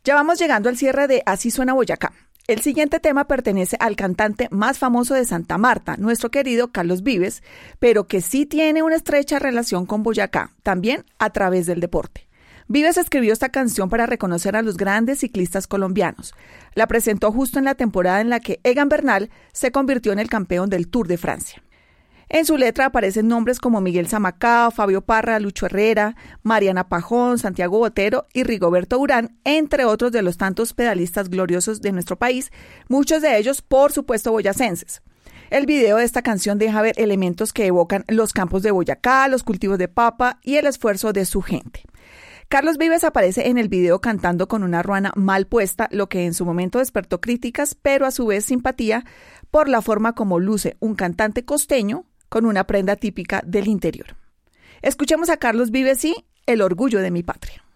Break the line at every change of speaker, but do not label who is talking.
Ya vamos llegando al cierre de Así suena Boyacá. El siguiente tema pertenece al cantante más famoso de Santa Marta, nuestro querido Carlos Vives, pero que sí tiene una estrecha relación con Boyacá, también a través del deporte. Vives escribió esta canción para reconocer a los grandes ciclistas colombianos. La presentó justo en la temporada en la que Egan Bernal se convirtió en el campeón del Tour de Francia. En su letra aparecen nombres como Miguel Zamacao, Fabio Parra, Lucho Herrera, Mariana Pajón, Santiago Botero y Rigoberto Urán, entre otros de los tantos pedalistas gloriosos de nuestro país, muchos de ellos, por supuesto, boyacenses. El video de esta canción deja ver elementos que evocan los campos de Boyacá, los cultivos de papa y el esfuerzo de su gente. Carlos Vives aparece en el video cantando con una ruana mal puesta, lo que en su momento despertó críticas, pero a su vez simpatía por la forma como luce un cantante costeño con una prenda típica del interior. Escuchemos a Carlos Vives y El orgullo de mi patria.